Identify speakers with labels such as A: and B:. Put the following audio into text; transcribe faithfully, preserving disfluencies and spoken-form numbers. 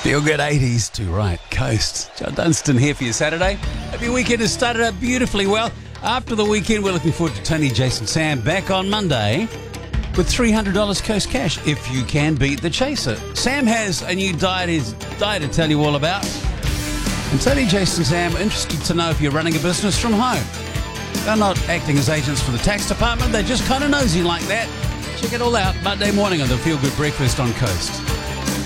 A: Feel good eighties to right coast. John Dunstan here for your Saturday. Hope your weekend has started out beautifully well. After the weekend, we're looking forward to Tony, Jason, Sam back on Monday with three hundred dollars Coast Cash if you can beat the chaser. Sam has a new diet, his diet to tell you all about. And Tony, Jason, Sam, interested to know if you're running a business from home. They're not acting as agents for the tax department. They're just kind of nosy like that. Check it all out Monday morning on the Feel Good Breakfast on Coast.